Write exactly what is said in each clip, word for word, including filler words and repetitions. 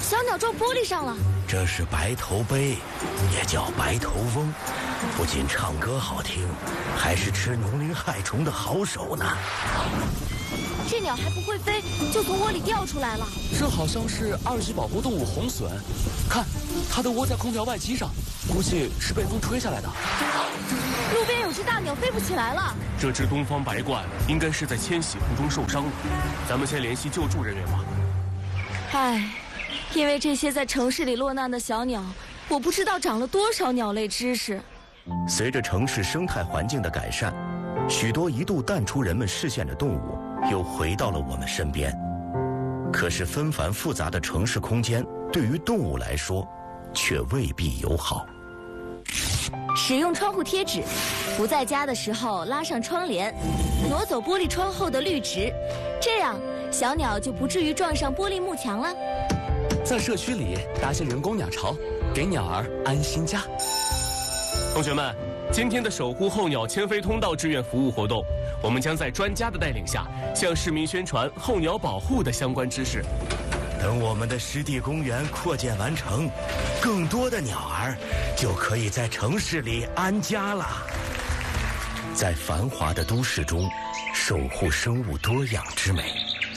小鸟撞玻璃上了。 这是白头鹎，也叫白头翁，不仅唱歌好听，还是吃农林害虫的好手呢。 这鸟还不会飞，就从窝里掉出来了。 这好像是二级保护动物红隼，看，它的窝在空调外机上，估计是被风吹下来的。 路边有只大鸟飞不起来了。 这只东方白鹳应该是在迁徙途中受伤了，咱们先联系救助人员吧。 唉，因为这些在城市里落难的小鸟，我不知道长了多少鸟类知识。 随着城市生态环境的改善，许多一度淡出人们视线的动物又回到了我们身边。可是纷繁复杂的城市空间对于动物来说却未必友好。 使用窗户贴纸，不在家的时候拉上窗帘，挪走玻璃窗后的绿植，这样小鸟就不至于撞上玻璃幕墙了。 在社区里搭些人工鸟巢，给鸟儿安心家。 同学们，今天的守护候鸟迁飞通道志愿服务活动，我们将在专家的带领下，向市民宣传候鸟保护的相关知识。 等我们的湿地公园扩建完成，更多的鸟儿就可以在城市里安家了。在繁华的都市中，守护生物多样之美。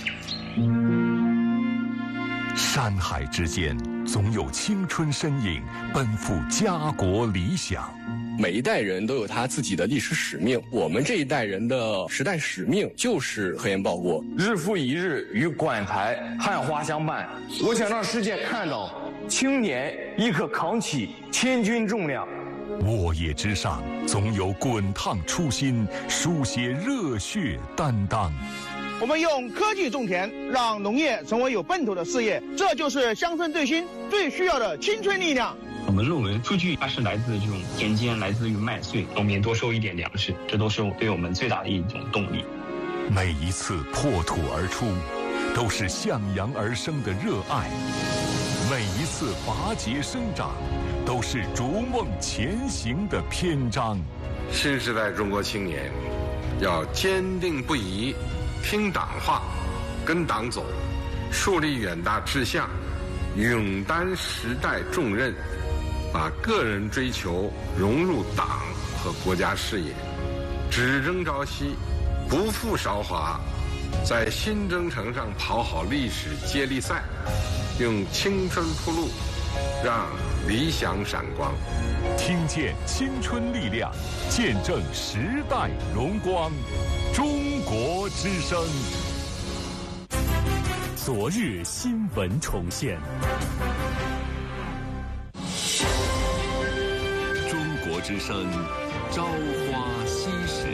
山海之间，总有青春身影奔赴家国理想。 每一代人都有他自己的历史使命，我们这一代人的时代使命就是核研报国。 日复一日与馆台汉花相伴，我想让世界看到青年亦可扛起千钧重量。 沃野之上，总有滚烫初心，书写热血担当。 我们用科技种田，让农业成为有奔头的事业，这就是乡村振兴最需要的青春力量。 我们论文数据它是来自这种田间，来自于麦穗，农民多收一点粮食，这都是对我们最大的一种动力。 每一次破土而出，都是向阳而生的热爱；每一次拔节生长，都是逐梦前行的篇章。 新时代中国青年要坚定不移听党话，跟党走，树立远大志向，勇担时代重任，把个人追求融入党和国家事业，只争朝夕，不负韶华，在新征程上跑好历史接力赛，用青春铺路，让理想闪光。 听见青春力量，见证时代荣光。中国之声， 昨日新闻重现。 中国之声，朝花夕拾。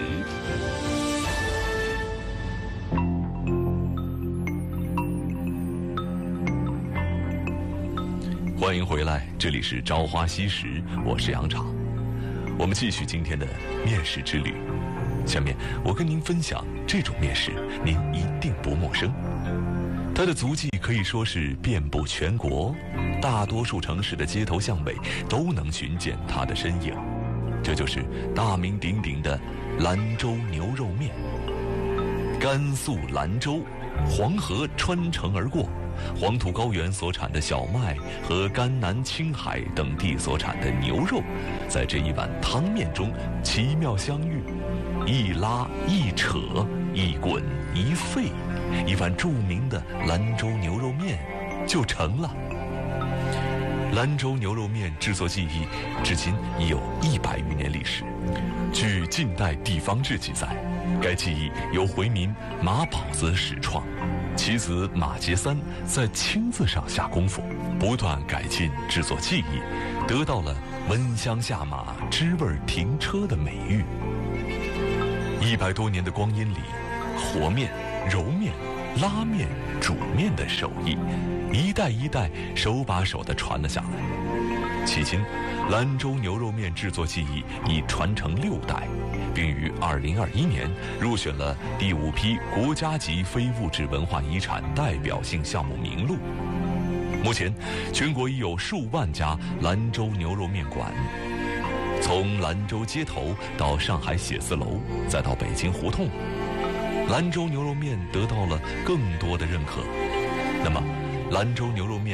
欢迎回来，这里是朝花夕拾，我是杨昶。我们继续今天的面试之旅。下面我跟您分享这种面食，您一定不陌生。它的足迹可以说是遍布全国，大多数城市的街头巷尾都能寻见它的身影。这就是大名鼎鼎的兰州牛肉面。甘肃兰州，黄河穿城而过，黄土高原所产的小麦和甘南、青海等地所产的牛肉，在这一碗汤面中奇妙相遇，一拉一扯，一滚一沸，一碗著名的兰州牛肉面就成了。兰州牛肉面制作技艺至今已有一百余年历史。据近代地方志记载，该技艺由回民马宝子始创，其子马杰三在青字上下功夫，不断改进制作技艺，得到了闻香下马、知味停车的美誉。一百多年的光阴里，和面、揉面、拉面、煮面的手艺，一代一代手把手地传了下来。迄今，兰州牛肉面制作技艺已传承六代，并于二零二一年入选了第五批国家级非物质文化遗产代表性项目名录。目前，全国已有数万家兰州牛肉面馆。从兰州街头到上海写字楼，再到北京胡同，兰州牛肉面得到了更多的认可。那么，兰州牛肉面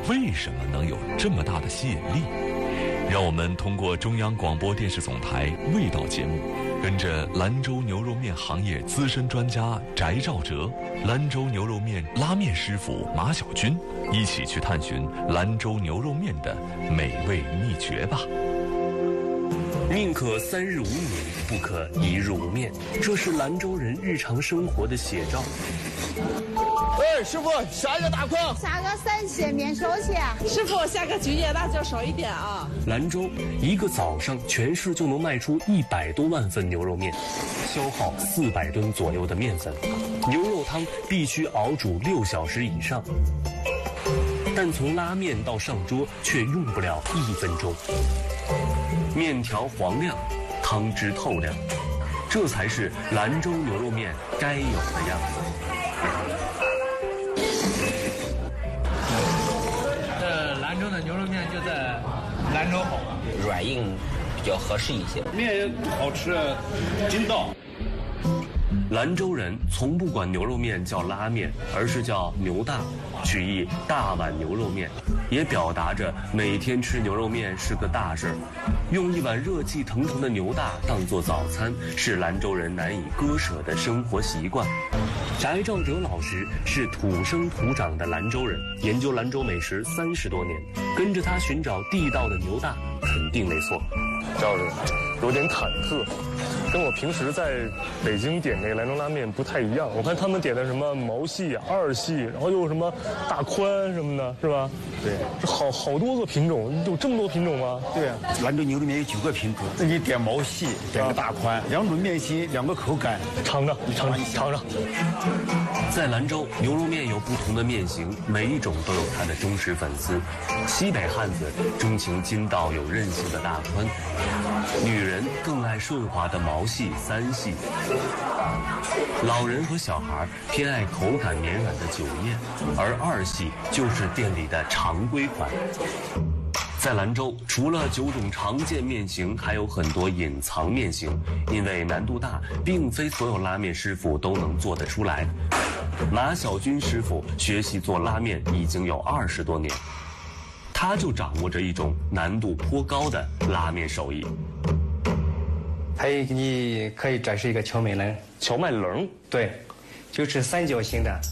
为什么能有这么大的吸引力？让我们通过中央广播电视总台味道节目，跟着兰州牛肉面行业资深专家翟兆哲、兰州牛肉面拉面师傅马小军，一起去探寻兰州牛肉面的美味秘诀吧。 宁可三日无米，不可一日无面，这是兰州人日常生活的写照。 哎，师傅，下一个大筐， 下个三鲜面手去。师傅，下个菌叶辣椒少一点啊。 兰州一个早上，全市就能卖出一百多万份牛肉面，消耗四百吨左右的面粉，牛肉汤必须熬煮六小时以上。但从拉面到上桌却用不了一分钟。面条黄亮，汤汁透亮，这才是兰州牛肉面该有的样子。 这兰州的牛肉面就在兰州好， 软硬比较合适一些， 面好吃，筋道。 兰州人从不管牛肉面叫拉面，而是叫牛大，取意大碗牛肉面，也表达着每天吃牛肉面是个大事儿。用一碗热气腾腾的牛大当作早餐，是兰州人难以割舍的生活习惯。翟兆哲老师是土生土长的兰州人，研究兰州美食三十多年，跟着他寻找地道的牛大肯定没错。 赵人有点忐忑，跟我平时在北京点那个兰州拉面不太一样。我看他们点的什么毛细、二细，然后又什么大宽什么的，是吧？ 对， 这好好多个品种，有这么多品种吗？ 对啊，兰州牛肉面有九个品种，自己点毛细，点个大宽，两种面型，两个口感。 尝尝，你尝尝，尝尝。 在兰州，牛肉面有不同的面型，每一种都有它的忠实粉丝。西北汉子钟情筋道有韧性的大宽，女人更爱顺滑的毛细、三细，老人和小孩偏爱口感绵软的酒叶，而二细就是店里的常规款。在兰州，除了九种常见面型，还有很多隐藏面型，因为难度大，并非所有拉面师傅都能做得出来。马小军师傅学习做拉面已经有二十多年，他就掌握着一种难度颇高的拉面手艺。 还有给你可以展示一个荞麦棱， 荞麦棱， 对，就是三角形的。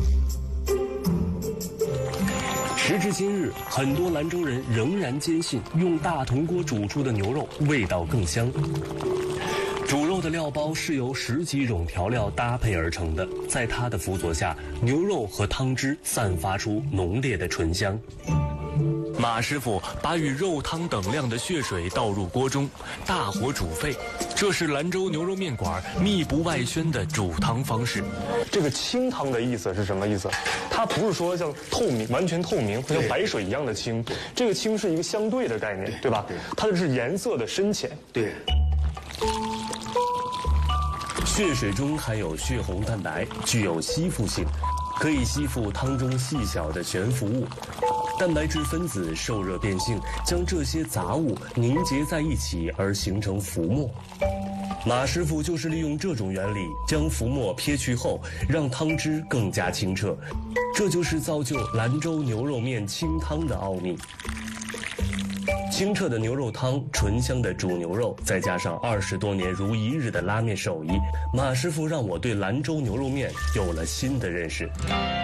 时至今日，很多兰州人仍然坚信用大铜锅煮出的牛肉味道更香。煮肉的料包是由十几种调料搭配而成的，在它的辅佐下，牛肉和汤汁散发出浓烈的醇香。马师傅把与肉汤等量的血水倒入锅中，大火煮沸，这是兰州牛肉面馆秘不外宣的煮汤方式。 这个清汤的意思是什么意思？它不是说像透明、完全透明，像白水一样的清。这个清是一个相对的概念，对吧？它的是颜色的深浅。 对。 血水中含有血红蛋白，具有吸附性，可以吸附汤中细小的悬浮物。蛋白质分子受热变性，将这些杂物凝结在一起而形成浮沫。马师傅就是利用这种原理，将浮沫撇去后，让汤汁更加清澈。这就是造就兰州牛肉面清汤的奥秘。清澈的牛肉汤，醇香的煮牛肉，再加上二十多年如一日的拉面手艺，马师傅让我对兰州牛肉面有了新的认识。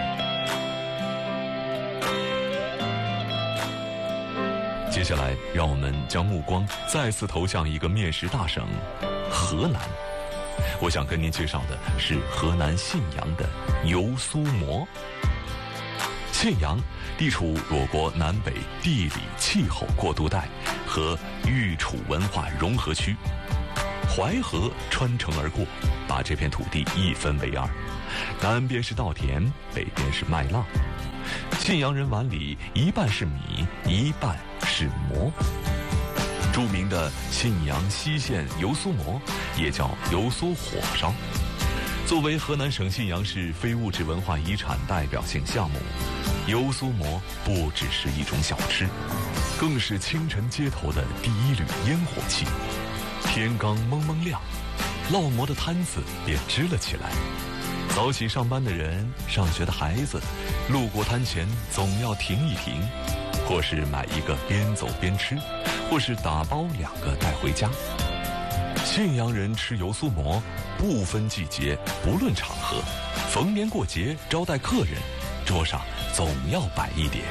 接下来，让我们将目光再次投向一个面食大省——河南。我想跟您介绍的是河南信阳的油酥馍。信阳地处我国南北地理气候过渡带和豫楚文化融合区，淮河穿城而过，把这片土地一分为二，南边是稻田，北边是麦浪。信阳人碗里一半是米，一半是馍。著名的信阳西县油酥馍也叫油酥火烧，作为河南省信阳市非物质文化遗产代表性项目，油酥馍不只是一种小吃，更是清晨街头的第一缕烟火气。天刚蒙蒙亮，烙馍的摊子便支了起来。 早起上班的人，上学的孩子，路过摊前总要停一停，或是买一个边走边吃，或是打包两个带回家。信阳人吃油酥馍，不分季节，不论场合，逢年过节招待客人，桌上总要摆一碟。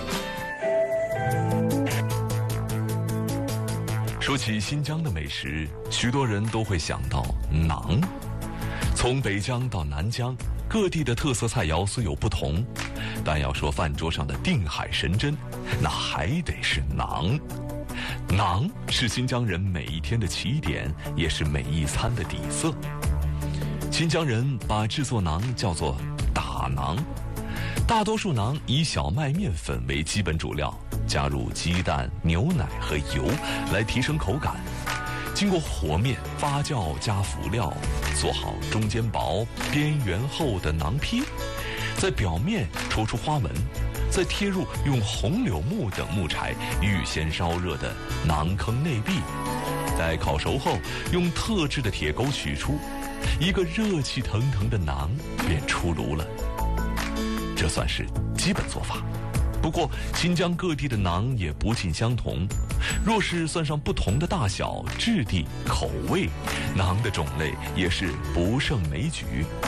说起新疆的美食，许多人都会想到馕。从北疆到南疆，各地的特色菜肴虽有不同，但要说饭桌上的定海神针，那还得是馕。馕是新疆人每一天的起点，也是每一餐的底色。新疆人把制作馕叫做打馕，大多数馕以小麦面粉为基本主料，加入鸡蛋、牛奶和油来提升口感，经过和面、发酵加辅料，做好中间薄、边缘厚的馕坯，在表面戳出花纹，再贴入用红柳木等木材预先烧热的馕坑内壁，在烤熟后用特制的铁钩取出，一个热气腾腾的馕便出炉了。这算是基本做法。不过新疆各地的馕也不尽相同，若是算上不同的大小、质地、口味，馕的种类也是不胜枚举。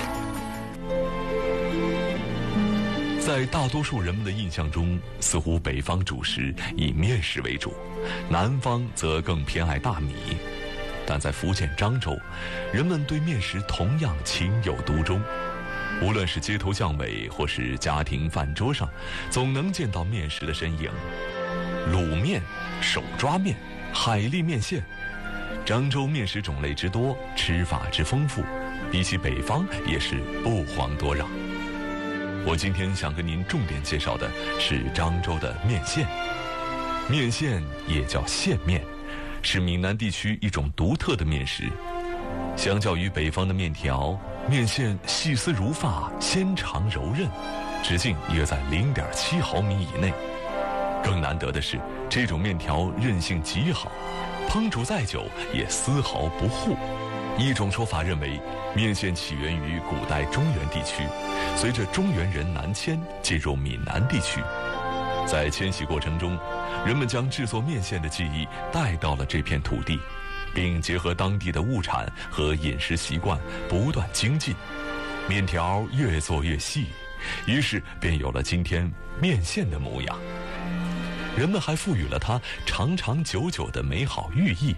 在大多数人们的印象中，似乎北方主食以面食为主，南方则更偏爱大米。但在福建漳州，人们对面食同样情有独钟。无论是街头巷尾，或是家庭饭桌上，总能见到面食的身影。卤面、手抓面、海蛎面线，漳州面食种类之多，吃法之丰富，比起北方也是不遑多让。我今天想跟您重点介绍的是漳州的面线。面线也叫线面，是闽南地区一种独特的面食。相较于北方的面条，面线细丝如发，纤长柔韧，直径约在 零点七毫米以内。更难得的是，这种面条韧性极好，烹煮再久也丝毫不糊。一种说法认为，面线起源于古代中原地区，随着中原人南迁进入闽南地区。在迁徙过程中，人们将制作面线的技艺带到了这片土地，并结合当地的物产和饮食习惯不断精进，面条越做越细，于是便有了今天面线的模样。人们还赋予了它长长久久的美好寓意。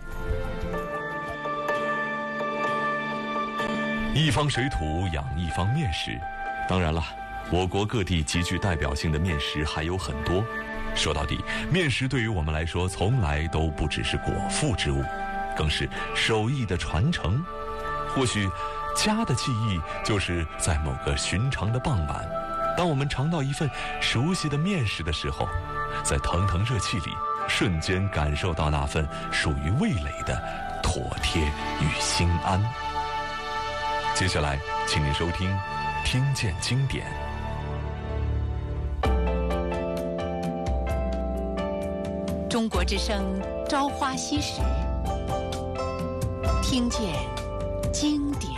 一方水土养一方面食，当然了，我国各地极具代表性的面食还有很多。说到底，面食对于我们来说从来都不只是果腹之物，更是手艺的传承。或许家的记忆就是在某个寻常的傍晚，当我们尝到一份熟悉的面食的时候，在腾腾热气里瞬间感受到那份属于味蕾的妥帖与心安。接下来请您收听听见经典。 中国之声《朝花夕拾》，听见经典。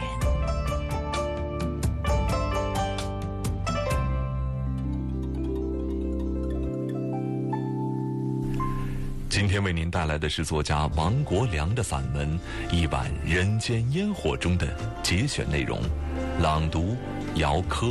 今天为您带来的是作家王国良的散文《一碗人间烟火》中的节选内容，朗读姚科。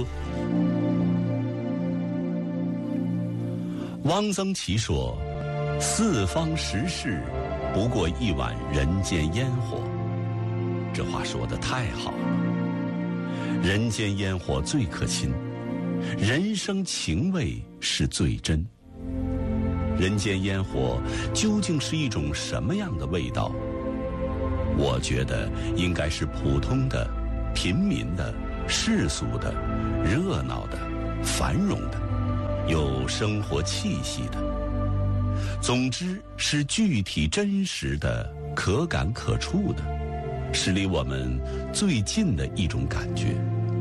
汪曾祺说：“四方时事，不过一碗人间烟火。”这话说得太好了。人间烟火最可亲，人生情味是最真。人间烟火究竟是一种什么样的味道？我觉得应该是普通的、平民的、世俗的、热闹的、繁荣的，有生活气息的。总之是具体真实的、可感可触的，是离我们最近的一种感觉。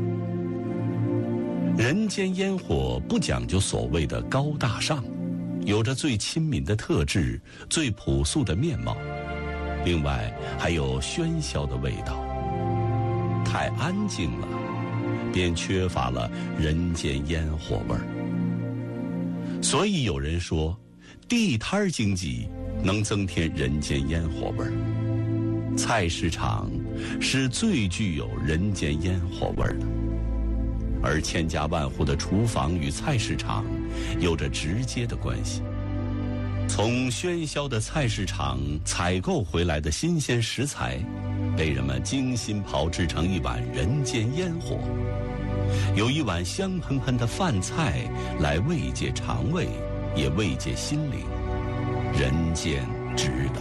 人间烟火不讲究所谓的高大上，有着最亲民的特质，最朴素的面貌，另外还有喧嚣的味道。太安静了， 便缺乏了人间烟火味儿。所以有人说，地摊经济能增添人间烟火味儿，菜市场是最具有人间烟火味儿的。而千家万户的厨房与菜市场有着直接的关系。从喧嚣的菜市场采购回来的新鲜食材，被人们精心炮制成一碗人间烟火，有一碗香喷喷的饭菜来慰藉肠胃，也慰藉心灵，人间值得。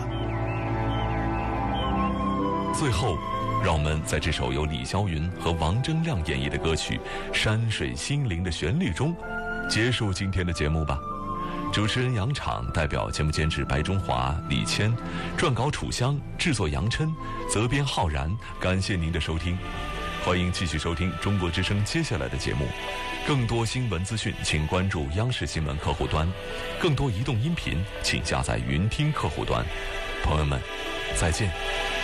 最后，让我们在这首由李霄云和王铮亮演绎的歌曲《山水心灵》的旋律中，结束今天的节目吧。主持人杨昶代表节目监制白中华、李谦，撰稿楚香，制作杨琛，责编浩然。感谢您的收听，欢迎继续收听中国之声接下来的节目。更多新闻资讯，请关注央视新闻客户端；更多移动音频，请下载云听客户端。朋友们，再见。